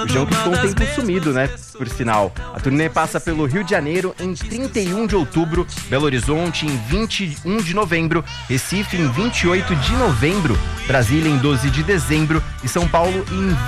O João que ficou um tempo sumido, né? Por sinal. A turnê passa pelo Rio de Janeiro em 31 de outubro, Belo Horizonte em 21 de novembro, Recife em 28 de novembro, Brasília em 12 de dezembro e São Paulo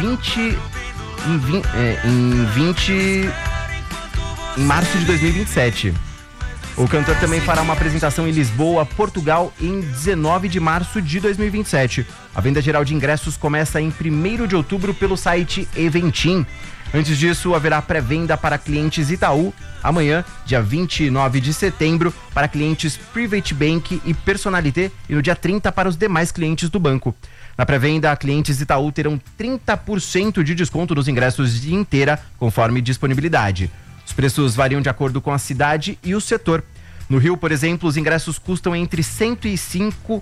em março de 2027. O cantor também fará uma apresentação em Lisboa, Portugal, em 19 de março de 2027. A venda geral de ingressos começa em 1º de outubro pelo site Eventim. Antes disso, haverá pré-venda para clientes Itaú, amanhã, dia 29 de setembro, para clientes Private Bank e Personalité e no dia 30 para os demais clientes do banco. Na pré-venda, clientes Itaú terão 30% de desconto nos ingressos de inteira, conforme disponibilidade. Os preços variam de acordo com a cidade e o setor. No Rio, por exemplo, os ingressos custam entre 105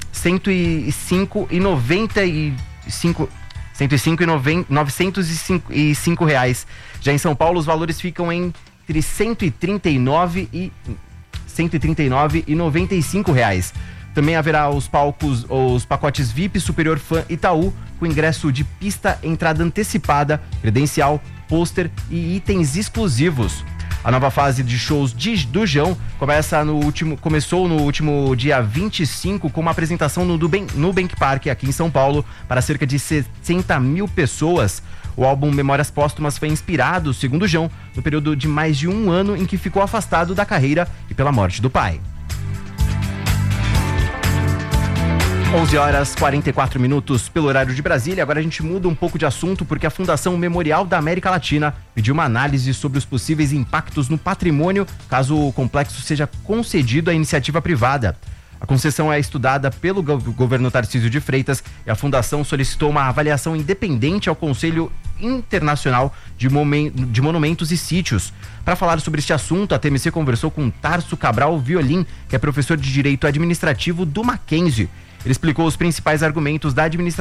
e 905 reais. Já em São Paulo, os valores ficam entre 139 e 95 reais. Também haverá os pacotes VIP Superior Fã Itaú, com ingresso de pista, entrada antecipada, credencial, pôster e itens exclusivos. A nova fase de shows do João começou no último dia 25 com uma apresentação no Nubank Park, aqui em São Paulo, para cerca de 60 mil pessoas. O álbum Memórias Póstumas foi inspirado, segundo o João, no período de mais de um ano em que ficou afastado da carreira e pela morte do pai. 11h44 pelo horário de Brasília. Agora a gente muda um pouco de assunto porque a Fundação Memorial da América Latina pediu uma análise sobre os possíveis impactos no patrimônio caso o complexo seja concedido à iniciativa privada. A concessão é estudada pelo governo Tarcísio de Freitas e a Fundação solicitou uma avaliação independente ao Conselho Internacional de Monumentos e Sítios. Para falar sobre este assunto, a TMC conversou com Tarso Cabral Violim, que é professor de Direito Administrativo do Mackenzie. Ele explicou os principais argumentos da administração